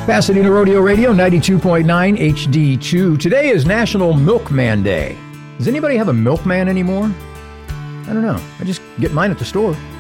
Pasadena Rodeo Radio, 92.9 HD2. Today is National Milkman Day. Does anybody have a milkman anymore? I don't know. I just get mine at the store.